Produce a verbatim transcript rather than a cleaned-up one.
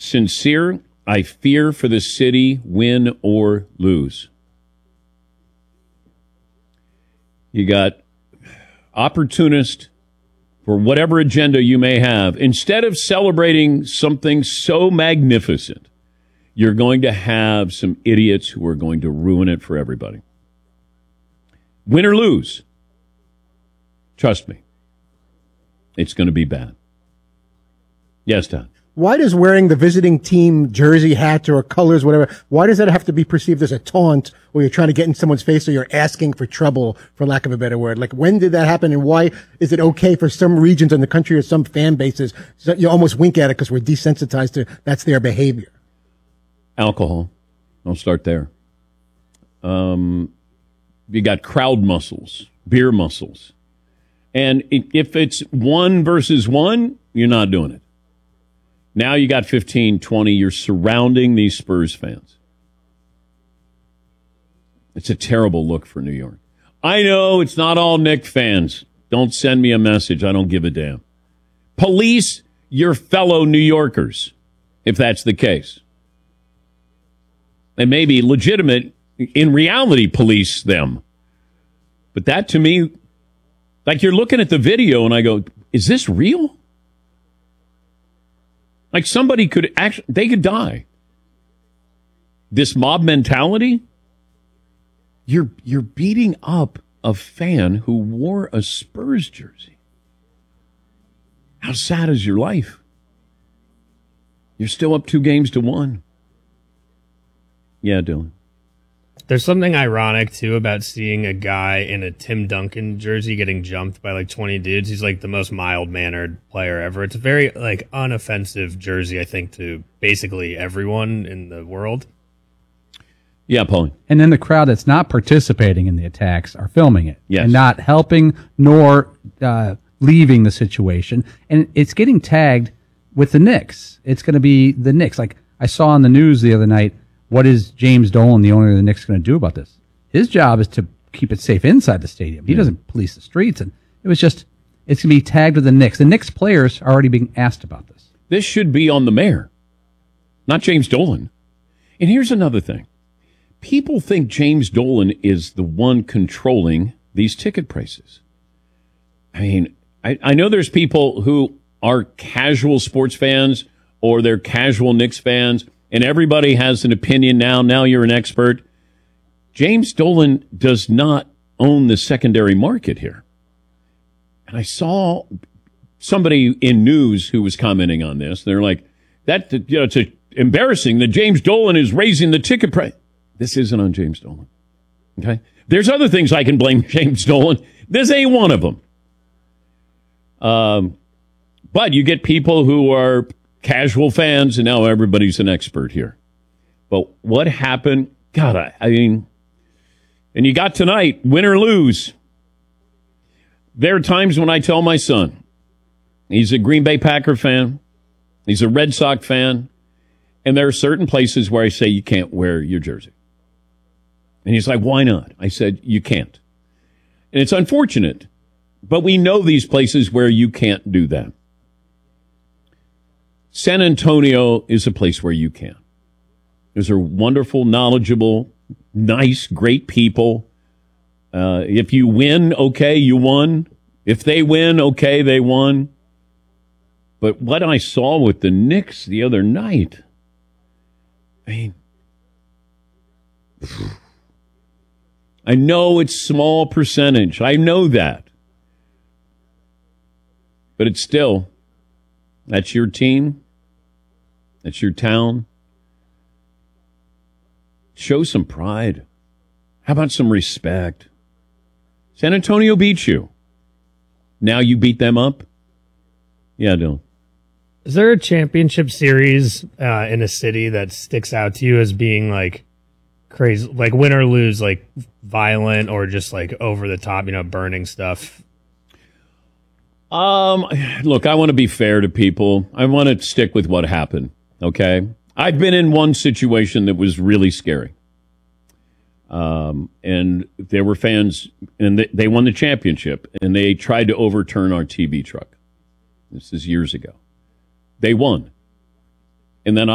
Sincere, I fear for the city, win or lose. You got opportunist for whatever agenda you may have. Instead of celebrating something so magnificent, you're going to have some idiots who are going to ruin it for everybody. Win or lose. Trust me. It's going to be bad. Yes, Don. Why does wearing the visiting team jersey, hat, or colors, whatever, why does that have to be perceived as a taunt, or you're trying to get in someone's face, or you're asking for trouble, for lack of a better word? Like, when did that happen, and why is it okay for some regions in the country or some fan bases, so you almost wink at it because we're desensitized to that's their behavior? Alcohol. I'll start there. Um, you got crowd muscles, beer muscles. And if it's one versus one, you're not doing it. Now you got fifteen, twenty. You're surrounding these Spurs fans. It's a terrible look for New York. I know it's not all Knick fans. Don't send me a message. I don't give a damn. Police your fellow New Yorkers, if that's the case. And maybe legitimate, in reality, police them. But that to me, like you're looking at the video and I go, is this real? Like somebody could actually, they could die. This mob mentality, you're you're beating up a fan who wore a Spurs jersey. How sad is your life? You're still up two games to one. Yeah, Dylan. There's something ironic, too, about seeing a guy in a Tim Duncan jersey getting jumped by like twenty dudes. He's like the most mild-mannered player ever. It's a very like unoffensive jersey, I think, to basically everyone in the world. Yeah, Paulie. And then the crowd that's not participating in the attacks are filming it. Yes. And not helping nor uh, leaving the situation. And it's getting tagged with the Knicks. It's going to be the Knicks. Like I saw on the news the other night, what is James Dolan, the owner of the Knicks, going to do about this? His job is to keep it safe inside the stadium. He yeah. doesn't police the streets. And it was just, it's going to be tagged with the Knicks. The Knicks players are already being asked about this. This should be on the mayor, not James Dolan. And here's another thing. People think James Dolan is the one controlling these ticket prices. I mean, I, I know there's people who are casual sports fans or they're casual Knicks fans, and everybody has an opinion now. Now you're an expert. James Dolan does not own the secondary market here. And I saw somebody in news who was commenting on this. They're like, that, you know, it's a, embarrassing that James Dolan is raising the ticket price. This isn't on James Dolan. Okay? There's other things I can blame James Dolan. This ain't one of them. Um, but you get people who are casual fans, and now everybody's an expert here. But what happened? God, I, I mean, and you got tonight, win or lose. There are times when I tell my son, he's a Green Bay Packer fan, he's a Red Sox fan, and there are certain places where I say you can't wear your jersey. And he's like, why not? I said, you can't. And it's unfortunate, but we know these places where you can't do that. San Antonio is a place where you can. Those are wonderful, knowledgeable, nice, great people. Uh, if you win, okay, you won. If they win, okay, they won. But what I saw with the Knicks the other night, I mean, I know it's small percentage. I know that. But it's still, that's your team. That's your town. Show some pride. How about some respect? San Antonio beat you. Now you beat them up? Yeah, Dylan. Is there a championship series uh, in a city that sticks out to you as being like crazy, like win or lose, like violent or just like over the top, you know, burning stuff? Um, look, I want to be fair to people. I want to stick with what happened. Okay. I've been in one situation that was really scary. Um, and there were fans, and they, they won the championship, and they tried to overturn our T V truck. This is years ago. They won. And then